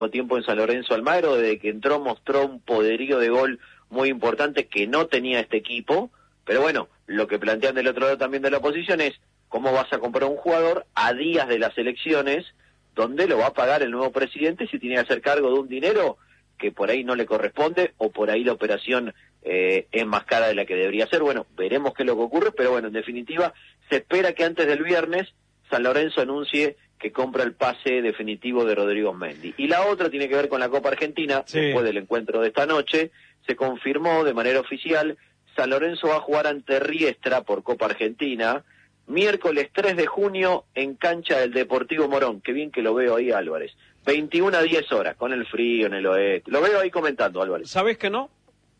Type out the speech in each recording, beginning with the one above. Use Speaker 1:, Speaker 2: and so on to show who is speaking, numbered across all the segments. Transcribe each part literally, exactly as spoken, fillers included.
Speaker 1: tiempo en San Lorenzo Almagro, desde que entró mostró un poderío de gol muy importante que no tenía este equipo, pero bueno, lo que plantean del otro lado también de la oposición es cómo vas a comprar un jugador a días de las elecciones, donde lo va a pagar el nuevo presidente si tiene que hacer cargo de un dinero que por ahí no le corresponde, o por ahí la operación eh, es más cara de la que debería ser. Bueno, veremos qué es lo que ocurre, pero bueno, en definitiva, se espera que antes del viernes San Lorenzo anuncie que compra el pase definitivo de Rodrigo Mendy. Y la otra tiene que ver con la Copa Argentina. Sí. Después del encuentro de esta noche, se confirmó de manera oficial, San Lorenzo va a jugar ante Riestra por Copa Argentina, miércoles tres de junio en cancha del Deportivo Morón. Qué bien que lo veo ahí, Álvarez. veintiuna a diez horas, con el frío en el oeste. Lo veo ahí comentando, Álvarez.
Speaker 2: ¿Sabés que no?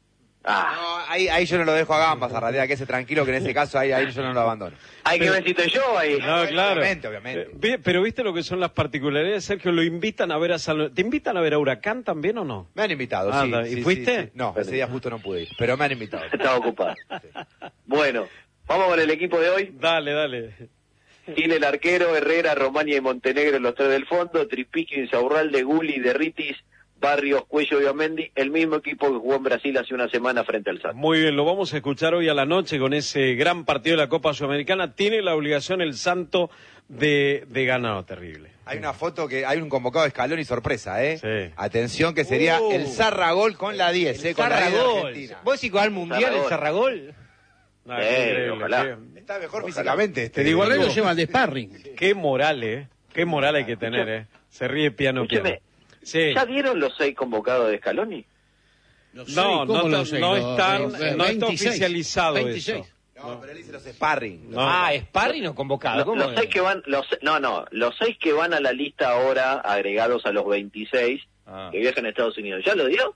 Speaker 3: Ah. No, ahí, ahí yo no lo dejo a gambas, a realidad, que ese tranquilo, que en ese caso ahí, ahí yo no lo abandono.
Speaker 1: Hay que ver si estoy yo ahí.
Speaker 2: No, claro.
Speaker 3: Obviamente, obviamente.
Speaker 2: Eh, pero viste lo que son las particularidades, Sergio, lo invitan a ver a San... ¿Te invitan a ver a Huracán también o no?
Speaker 3: Me han invitado,
Speaker 2: ah,
Speaker 3: sí.
Speaker 2: ¿Y
Speaker 3: sí,
Speaker 2: fuiste?
Speaker 3: Sí, sí. No, ese día justo no pude ir, pero me han invitado.
Speaker 1: Estaba ocupado. Sí. Bueno, vamos con el equipo de hoy.
Speaker 2: Dale, dale.
Speaker 1: Tiene el arquero Herrera, Romania y Montenegro, los tres del fondo, Tripiquio, Insaurralde, Gulli, Derritis, Barrios, Cuello y Omendi, el mismo equipo que jugó en Brasil hace una semana frente al Santos.
Speaker 2: Muy bien, lo vamos a escuchar hoy a la noche con ese gran partido de la Copa Sudamericana. Tiene la obligación el Santo de, de ganar, terrible.
Speaker 3: Hay una foto que hay un convocado de Scaloni sorpresa, ¿eh?
Speaker 2: Sí.
Speaker 3: Atención que sería uh, el Zarragol con la diez, ¿eh? Con la diez de Argentina.
Speaker 4: ¿Vos decís que va al Mundial el Zarragol?
Speaker 2: No, eh,
Speaker 1: ojalá.
Speaker 3: Está mejor físicamente. Este,
Speaker 2: Te digo,
Speaker 5: lo lleva al de sparring.
Speaker 2: Qué moral, ¿eh? Qué moral hay que tener, ¿eh? Se ríe piano, piano.
Speaker 1: Sí. ¿Ya dieron los seis convocados de Scaloni?
Speaker 2: No, no, no, no, seis, no, están, los, eh, no está oficializado veintiséis. Eso.
Speaker 3: No, pero él dice los sparring.
Speaker 4: No. Ah, sparring o convocados.
Speaker 1: Los, los seis que van, los, no, no, los seis que van a la lista ahora, agregados a los veintiséis, ah. que viajan a Estados Unidos, ¿ya lo dio?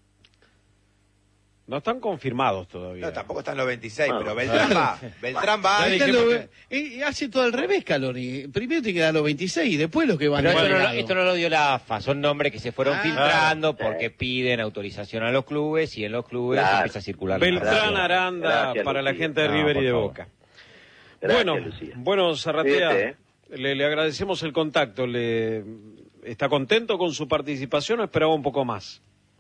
Speaker 2: No están confirmados todavía.
Speaker 3: No, tampoco están los veintiséis, no. Pero Beltrán va. Beltrán va.
Speaker 5: Lo, y hace todo al revés, Scaloni. Primero tiene que dar los veintiséis y después los que van a
Speaker 4: esto, no, esto no lo dio la A F A, son nombres que se fueron ah, filtrando porque piden autorización a los clubes y en los clubes claro. empieza a circular.
Speaker 2: Beltrán, Aranda, Gracias, para Lucía. La gente de no, River y de favor. Boca. Gracias, bueno, Lucía. bueno, Zarratea, Fíjate, ¿eh? le, le agradecemos el contacto. Le, ¿Está contento con su participación o esperaba un poco más?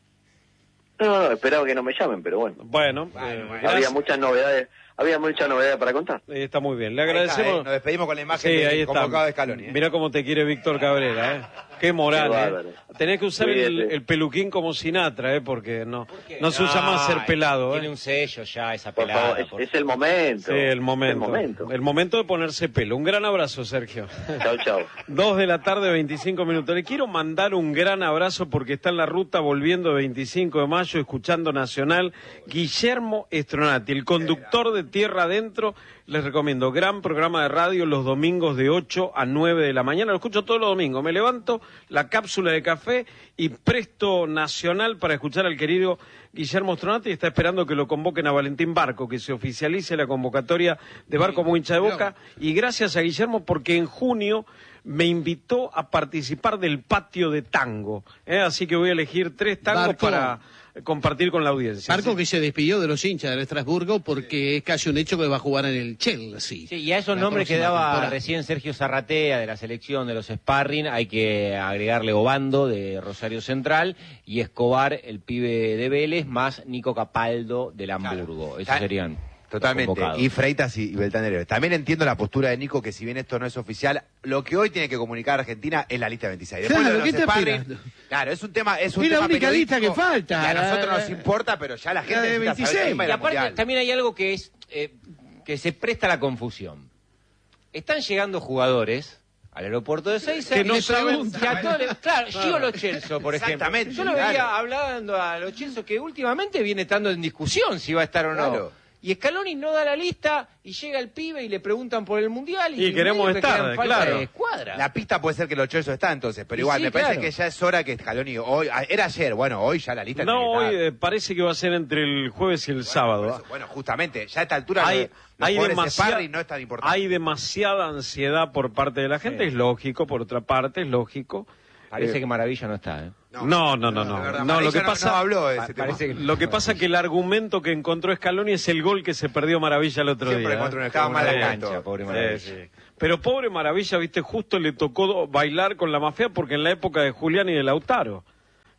Speaker 1: No, no, esperaba que no me llamen, pero bueno.
Speaker 2: Bueno,
Speaker 1: bueno, eh, bueno. había muchas novedades, había muchas novedades para contar.
Speaker 2: Eh, está muy bien, le agradecemos.
Speaker 3: Está, eh. Nos despedimos con la imagen
Speaker 2: sí,
Speaker 3: del convocado de Scaloni. Eh.
Speaker 2: Mirá cómo te quiere Víctor Cabrera, ¿eh? Qué moral, Qué ¿eh? Tenés que usar el, el peluquín como Sinatra, ¿eh? Porque no, ¿Por no se usa no, más ser pelado, ¿eh?
Speaker 4: Tiene un sello ya esa
Speaker 1: por
Speaker 4: pelada.
Speaker 1: Favor, es, por... es el momento.
Speaker 2: Sí, el momento.
Speaker 1: el momento.
Speaker 2: El momento de ponerse pelo. Un gran abrazo, Sergio.
Speaker 1: Chau, chau.
Speaker 2: Dos de la tarde, veinticinco minutos. Le quiero mandar un gran abrazo porque está en la ruta volviendo de veinticinco de mayo, escuchando Nacional, Guillermo Stronati, el conductor de Tierra Adentro. Les recomiendo, gran programa de radio los domingos de ocho a nueve de la mañana. Lo escucho todos los domingos. Me levanto, la cápsula de café y presto Nacional para escuchar al querido Guillermo Stronati. Está esperando que lo convoquen a Valentín Barco, que se oficialice la convocatoria de Barco como hincha de Boca. Y gracias a Guillermo porque en junio me invitó a participar del patio de tango. ¿eh? Así que voy a elegir tres tangos Barco. para compartir con la audiencia.
Speaker 5: Barco
Speaker 2: ¿sí?
Speaker 5: que se despidió de los hinchas del Estrasburgo porque es casi un hecho que va a jugar en el Chelsea.
Speaker 4: Sí, y a esos nombres que daba temporada. recién Sergio Zarratea de la selección de los sparring hay que agregarle Obando de Rosario Central y Escobar, el pibe de Vélez, más Nico Capaldo del Hamburgo. Claro. Esos serían...
Speaker 3: Totalmente, y Freitas y, y Beltrán Heredia. También entiendo la postura de Nico, que si bien esto no es oficial, lo que hoy tiene que comunicar Argentina es la lista veintiséis. Después
Speaker 5: claro,
Speaker 3: lo de los sparring, claro, es un tema, es un
Speaker 5: es
Speaker 3: tema
Speaker 5: la única lista que falta.
Speaker 3: Que a nosotros nos importa, pero ya la gente
Speaker 5: de veintiséis.
Speaker 4: Y aparte también hay algo que es eh, que se presta a la confusión. Están llegando jugadores al aeropuerto de Seiza
Speaker 2: que no saben.
Speaker 4: Claro, claro, Gio Lo Celso, por ejemplo.
Speaker 3: Exactamente.
Speaker 4: Yo lo veía claro. hablando a Lo Celso que últimamente viene estando en discusión si va a estar o no. Claro. Y Scaloni no da la lista y llega el pibe y le preguntan por el Mundial. Y,
Speaker 2: y queremos estar, claro.
Speaker 4: De escuadra.
Speaker 3: La pista puede ser que Lo Celso está entonces, pero y igual, sí, me parece claro. que ya es hora que Scaloni, hoy, era ayer, bueno, hoy ya la lista
Speaker 2: No,
Speaker 3: hoy
Speaker 2: eh, parece que va a ser entre el jueves y el
Speaker 3: bueno,
Speaker 2: sábado.
Speaker 3: Eso, bueno, justamente, ya a esta altura
Speaker 2: hay,
Speaker 3: los, los
Speaker 2: hay, demasiada,
Speaker 3: no es tan importante.
Speaker 2: hay demasiada ansiedad por parte de la gente, sí. es lógico, por otra parte, es lógico.
Speaker 4: Parece eh, que Maravilla no está, ¿eh?
Speaker 2: No, no, no, no. no,
Speaker 3: verdad,
Speaker 2: no lo que
Speaker 3: no,
Speaker 2: pasa,
Speaker 3: no habló de ese
Speaker 2: tema.
Speaker 3: Que,
Speaker 2: lo que pasa es que el argumento que encontró Scaloni es el gol que se perdió Maravilla el otro
Speaker 3: Siempre
Speaker 2: día.
Speaker 3: ¿eh? Estaba mal la cancha, pobre Maravilla.
Speaker 2: Sí, sí. Pero pobre Maravilla, viste, justo le tocó bailar con la mafia porque en la época de Julián y de Lautaro.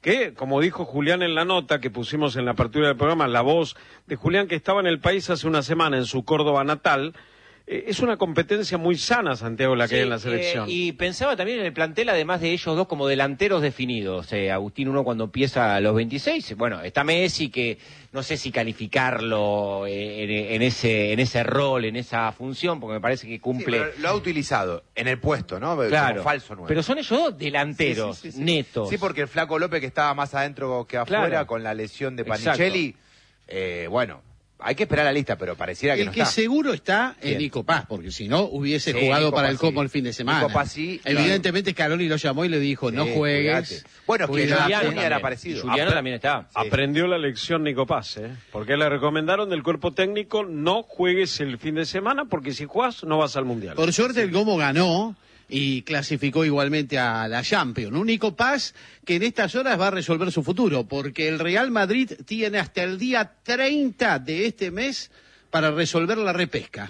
Speaker 2: que, como dijo Julián en la nota que pusimos en la apertura del programa, la voz de Julián, que estaba en el país hace una semana en su Córdoba natal, eh, es una competencia muy sana, Santiago, la que
Speaker 4: sí,
Speaker 2: hay en la selección.
Speaker 4: Eh, y pensaba también en el plantel, además de ellos dos, como delanteros definidos. Eh, Agustín, uno cuando empieza a los veintiséis, bueno, está Messi, que no sé si calificarlo eh, en, en ese en ese rol, en esa función, porque me parece que cumple...
Speaker 3: Sí, pero lo ha utilizado en el puesto, ¿no?
Speaker 4: Claro,
Speaker 3: como falso nuevo.
Speaker 4: pero son ellos dos delanteros,
Speaker 3: sí, sí, sí, sí.
Speaker 4: netos.
Speaker 3: Sí, porque el Flaco López, que estaba más adentro que afuera,
Speaker 4: Claro.
Speaker 3: con la lesión de Panichelli, eh, bueno, hay que esperar la lista, pero pareciera que
Speaker 5: El
Speaker 3: no
Speaker 5: que
Speaker 3: está.
Speaker 5: seguro está es
Speaker 3: Bien.
Speaker 5: Nico Paz, porque si no hubiese
Speaker 3: Sí,
Speaker 5: jugado
Speaker 3: Nico
Speaker 5: para
Speaker 3: Paz
Speaker 5: el Copa
Speaker 3: sí.
Speaker 5: el fin de semana.
Speaker 3: Nico Paz sí,
Speaker 5: Evidentemente Scaloni lo llamó y le dijo, no
Speaker 3: Sí,
Speaker 5: juegues.
Speaker 3: cuídate. Bueno, que
Speaker 5: cuídate.
Speaker 3: Juliano
Speaker 4: Juliano
Speaker 3: era
Speaker 4: también.
Speaker 3: parecido.
Speaker 4: Y Juliano
Speaker 2: Apre-
Speaker 4: también está.
Speaker 3: Sí.
Speaker 2: Aprendió la lección Nico Paz, ¿eh? Porque le recomendaron del cuerpo técnico, no juegues el fin de semana, porque si juegas no vas al Mundial.
Speaker 5: Por suerte el Gomo ganó y clasificó igualmente a la Champions. Un Nico Paz que en estas horas va a resolver su futuro, porque el Real Madrid tiene hasta el día treinta de este mes para resolver la repesca.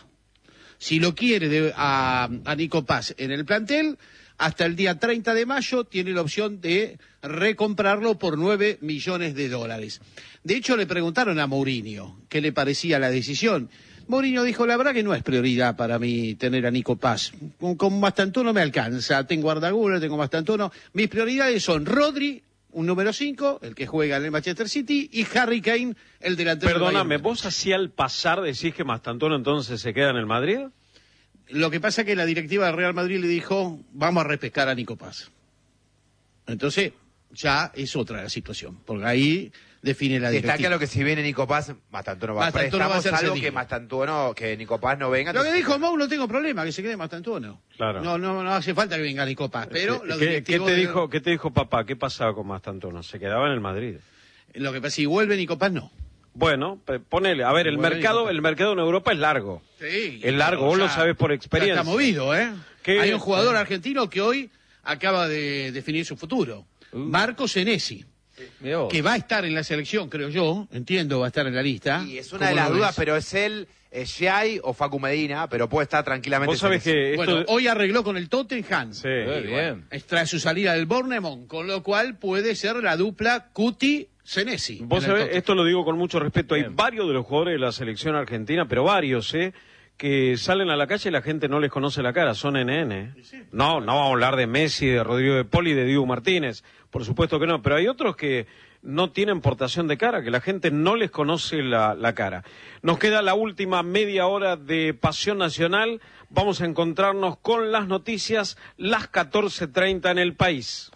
Speaker 5: Si lo quiere de- a, a Nico Paz en el plantel, hasta el día treinta de mayo tiene la opción de recomprarlo por nueve millones de dólares. De hecho, le preguntaron a Mourinho qué le parecía la decisión. Mourinho dijo, la verdad que no es prioridad para mí tener a Nico Paz. Con, con Mastantuono me alcanza. Tengo a Arda Güler, tengo Mastantuono. Mis prioridades son Rodri, un número cinco, el que juega en el Manchester City, y Harry Kane, el delantero del
Speaker 2: Perdóname,
Speaker 5: Bayern Múnich.
Speaker 2: ¿vos así al pasar decís que Mastantuono entonces se queda en el Madrid?
Speaker 5: Lo que pasa es que la directiva del Real Madrid le dijo, vamos a repescar a Nico Paz. Entonces, ya es otra la situación, porque ahí define la
Speaker 3: Sí, está
Speaker 5: directiva.
Speaker 3: claro que si viene Nico Paz, Mastantuono va a
Speaker 5: Mastantuono va a
Speaker 3: préstamo,
Speaker 5: ser
Speaker 3: salvo
Speaker 5: cedido.
Speaker 3: que Mastantuono, que Nico Paz no venga.
Speaker 5: Lo que
Speaker 3: entonces-
Speaker 5: dijo Mou, no tengo problema, que se quede Mastantuono.
Speaker 2: Claro.
Speaker 5: No, no, no hace falta que venga Nico Paz, pero los
Speaker 2: ¿Qué, qué
Speaker 5: directivos
Speaker 2: te
Speaker 5: de-
Speaker 2: dijo, ¿Qué te dijo papá? ¿Qué pasaba con Mastantuono? Se quedaba en el Madrid.
Speaker 5: Lo que pasa, si vuelve Nico Paz, no.
Speaker 2: Bueno, pe- ponele, a ver, el
Speaker 5: Bueno,
Speaker 2: mercado,
Speaker 5: Nico.
Speaker 2: el mercado en Europa es largo.
Speaker 5: Sí.
Speaker 2: Es largo, vos lo
Speaker 5: Ya-
Speaker 2: sabés por
Speaker 5: ya
Speaker 2: experiencia.
Speaker 5: está movido, ¿eh?
Speaker 2: ¿Qué?
Speaker 5: Hay un jugador argentino que hoy acaba de definir su futuro.
Speaker 2: Uh.
Speaker 5: Marco Senesi,
Speaker 4: Mirá vos.
Speaker 5: que va a estar en la selección, creo yo, entiendo, va a estar en la lista.
Speaker 3: Y es una
Speaker 5: ¿Cómo
Speaker 3: de las
Speaker 5: lo
Speaker 3: dudas,
Speaker 5: ves?
Speaker 3: pero es él, es Giai o Facu Medina, pero puede estar tranquilamente.
Speaker 2: Vos sabés
Speaker 3: Senesi.
Speaker 2: que esto...
Speaker 5: Bueno, hoy arregló con el Tottenham.
Speaker 2: Sí.
Speaker 4: Eh, bien.
Speaker 5: Tras su salida del Bournemouth, con lo cual puede ser la dupla Cuti-Senesi.
Speaker 2: Vos
Speaker 5: en el
Speaker 2: sabés,
Speaker 5: Tottenham.
Speaker 2: esto lo digo con mucho respeto, hay
Speaker 4: Bien.
Speaker 2: varios de los jugadores de la selección argentina, pero varios, ¿eh? que salen a la calle y la gente no les conoce la cara, son N N. ¿eh? No, no vamos a hablar de Messi, de Rodrigo de Poli, de Diego Martínez, por supuesto que no, pero hay otros que no tienen portación de cara, que la gente no les conoce la, la cara. Nos queda la última media hora de Pasión Nacional, vamos a encontrarnos con las noticias, las catorce treinta en el país.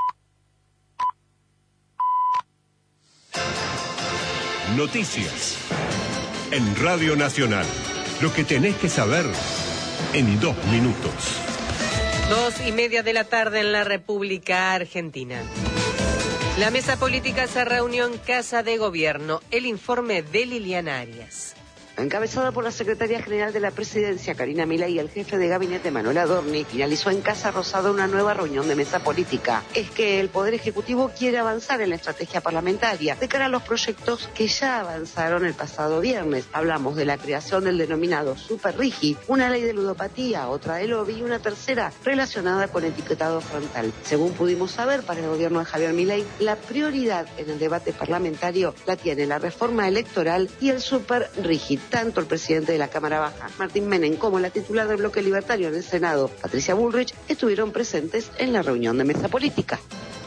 Speaker 6: Noticias en Radio Nacional. Lo que tenés que saber en dos minutos.
Speaker 7: Dos y media de la tarde en la República Argentina. La mesa política se reunió en Casa de Gobierno. El informe de Liliana Arias.
Speaker 8: Encabezada por la secretaria general de la presidencia, Karina Milei, y el jefe de gabinete, Manuel Adorni, finalizó en Casa Rosada una nueva reunión de mesa política. Es que el Poder Ejecutivo quiere avanzar en la estrategia parlamentaria de cara a los proyectos que ya avanzaron el pasado viernes. Hablamos de la creación del denominado Super Rigi, una ley de ludopatía, otra de lobby y una tercera relacionada con etiquetado frontal. Según pudimos saber, para el gobierno de Javier Milei, la prioridad en el debate parlamentario la tiene la reforma electoral y el Super Rigi. Tanto el presidente de la Cámara Baja, Martín Menem, como la titular del bloque libertario en el Senado, Patricia Bullrich, estuvieron presentes en la reunión de mesa política.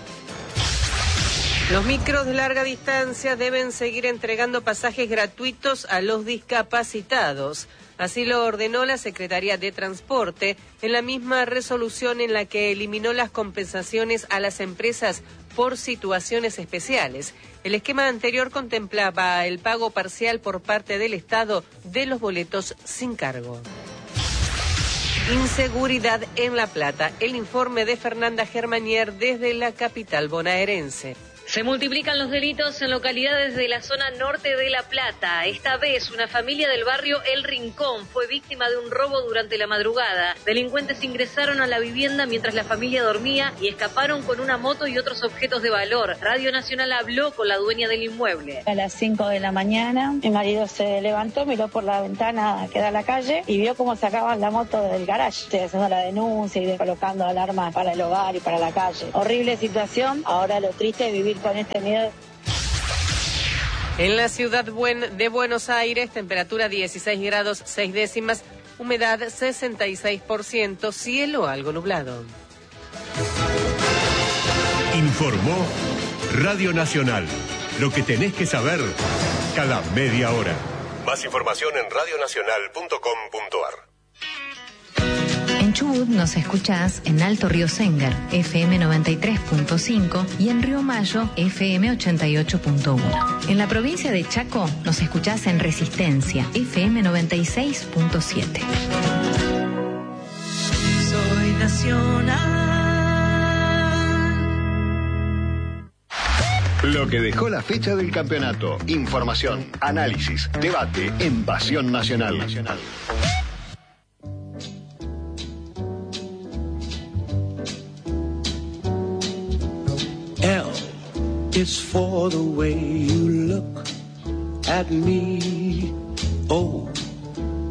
Speaker 7: Los micros de larga distancia deben seguir entregando pasajes gratuitos a los discapacitados. Así lo ordenó la Secretaría de Transporte en la misma resolución en la que eliminó las compensaciones a las empresas por situaciones especiales. El esquema anterior contemplaba el pago parcial por parte del Estado de los boletos sin cargo. Inseguridad en La Plata. El informe de Fernanda Germanier desde la capital bonaerense.
Speaker 9: Se multiplican los delitos en localidades de la zona norte de La Plata. Esta vez, una familia del barrio El Rincón fue víctima de un robo durante la madrugada. Delincuentes ingresaron a la vivienda mientras la familia dormía y escaparon con una moto y otros objetos de valor. Radio Nacional habló con la dueña del inmueble.
Speaker 10: A las cinco de la mañana, mi marido se levantó, miró por la ventana que da a la calle y vio cómo sacaban la moto del garage. Estoy haciendo la denuncia y colocando alarmas para el hogar y para la calle. Horrible situación. Ahora lo triste es vivir con este miedo.
Speaker 7: En la ciudad de Buenos Aires, temperatura dieciséis grados seis décimas, humedad sesenta y seis por ciento, cielo algo nublado.
Speaker 6: Informó Radio Nacional. Lo que tenés que saber cada media hora. Más información en radionacional punto com punto ar.
Speaker 11: En Chubut nos escuchás en Alto Río Sengar, F M noventa y tres punto cinco, y en Río Mayo, F M ochenta y ocho punto uno. En la provincia de Chaco nos escuchás en Resistencia, F M noventa y seis punto siete.
Speaker 12: Soy nacional.
Speaker 13: Lo que dejó la fecha del campeonato. Información, análisis, debate en Pasión Nacional. Nacional.
Speaker 12: L is for the way you look at me.